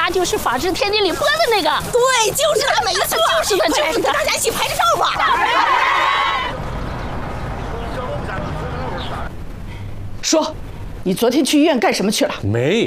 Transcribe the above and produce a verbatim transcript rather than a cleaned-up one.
他就是《法治天地》里播的那个。 对，就是他，没错， 就是他，就是他， 大家一起拍个照吧。 说，你昨天去医院干什么去了？ 没。